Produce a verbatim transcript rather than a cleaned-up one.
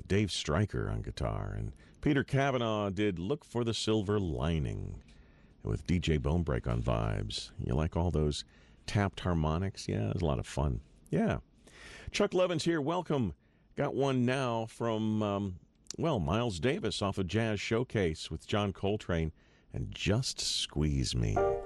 Dave Stryker on guitar. And Peter Cavanaugh did Look for the Silver Lining with D J Bonebreak on vibes. You like all those tapped harmonics? Yeah, it was a lot of fun. Yeah. Chuck Levin's here. Welcome. Got one now from, um, well, Miles Davis off of Jazz Showcase with John Coltrane and Just Squeeze Me.